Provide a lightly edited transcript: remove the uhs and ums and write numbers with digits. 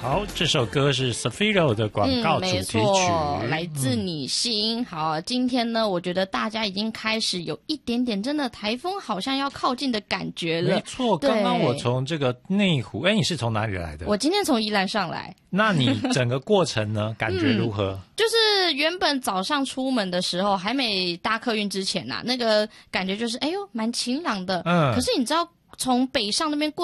好，这首歌是 Safiro 的广告主题曲， 没错，来自你心。好，今天呢，我觉得大家已经开始有一点点真的台风好像要靠近的感觉了。 没错，刚刚我从这个内湖，你是从哪里来的？ 我今天从宜兰上来。 那你整个过程呢，感觉如何？ 就是原本早上出门的时候，还没搭客运之前那个感觉就是，哎呦，蛮晴朗的。可是你知道，从北上那边过